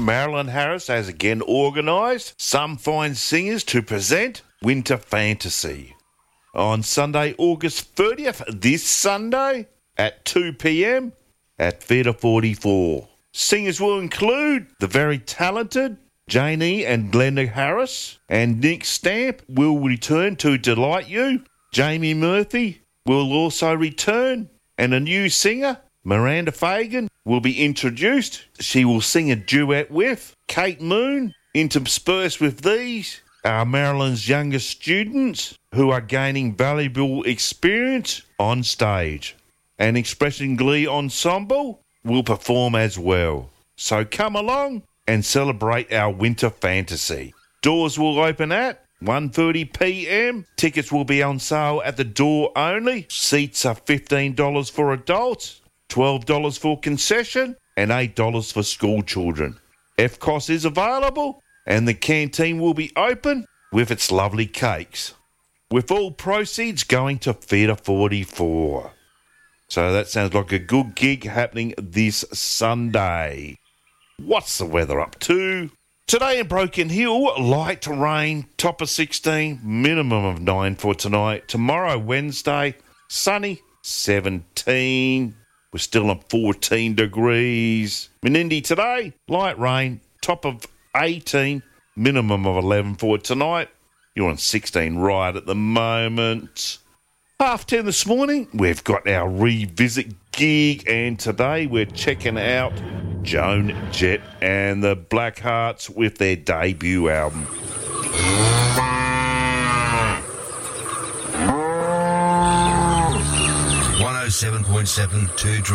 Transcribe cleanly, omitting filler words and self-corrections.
Marilyn Harris has again organised some fine singers to present Winter Fantasy. On Sunday, August 30th, this Sunday, at 2 p.m, at Theatre 44. Singers will include the very talented Janie and Glenda Harris, and Nick Stamp will return to delight you. Jamie Murphy will also return, and a new singer, Miranda Fagan, will be introduced. She will sing a duet with Kate Moon. Interspersed with these are Marilyn's youngest students who are gaining valuable experience on stage. An Expression Glee ensemble will perform as well. So come along and celebrate our Winter Fantasy. Doors will open at 1:30 p.m. Tickets will be on sale at the door only. Seats are $15 for adults, $12 for concession, and $8 for school children. FCOS is available, and the canteen will be open with its lovely cakes, with all proceeds going to Theatre 44. So that sounds like a good gig happening this Sunday. What's the weather up to? Today in Broken Hill, light rain, top of 16, minimum of 9 for tonight. Tomorrow, Wednesday, sunny, 17. We're still at 14 degrees. Menindee today, light rain, top of 18, minimum of 11 for tonight. You're on 16 right at the moment. 10:30 this morning, we've got our revisit gig, and today we're checking out Joan Jett and the Blackhearts with their debut album. 107.7 2